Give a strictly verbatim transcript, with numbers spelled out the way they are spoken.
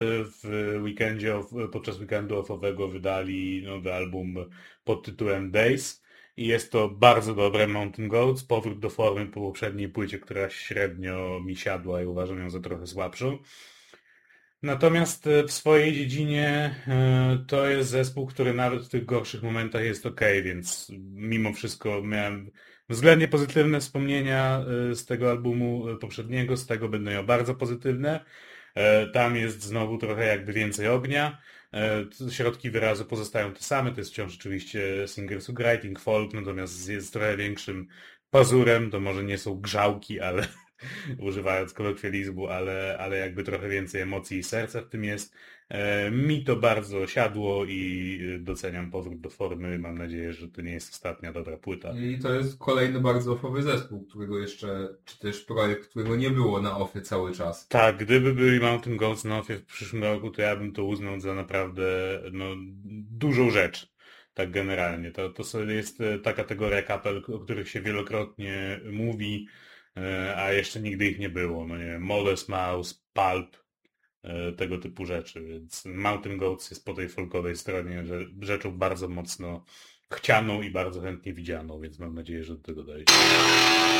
w weekendzie, off- podczas weekendu offowego wydali nowy album pod tytułem Days i jest to bardzo dobre Mountain Goats, powrót do formy po poprzedniej płycie, która średnio mi siadła i uważam ją za trochę słabszą. Natomiast e, w swojej dziedzinie e, to jest zespół, który nawet w tych gorszych momentach jest ok, więc mimo wszystko miałem względnie pozytywne wspomnienia e, z tego albumu e, poprzedniego, z tego będą miał bardzo pozytywne. E, Tam jest znowu trochę jakby więcej ognia. E, Środki wyrazu pozostają te same, to jest wciąż oczywiście singer-songwriting, folk, natomiast z jest trochę większym pazurem, to może nie są grzałki, ale używając kolokwializmu, ale, ale jakby trochę więcej emocji i serca w tym jest. E, Mi to bardzo siadło i doceniam powrót do formy. Mam nadzieję, że to nie jest ostatnia dobra płyta. I to jest kolejny bardzo offowy zespół, którego jeszcze, czy też projekt, którego nie było na offie cały czas. Tak, gdyby byli Mountain Goats na Ofie w przyszłym roku, to ja bym to uznał za naprawdę no, dużą rzecz. Tak generalnie. To, to sobie jest e, ta kategoria kapel, o których się wielokrotnie mówi, e, a jeszcze nigdy ich nie było. No nie wiem, Modest Mouse, Pulp, e, tego typu rzeczy, więc Mountain Goats jest po tej folkowej stronie że, rzeczą bardzo mocno chcianą i bardzo chętnie widzianą, więc mam nadzieję, że do tego dojdzie.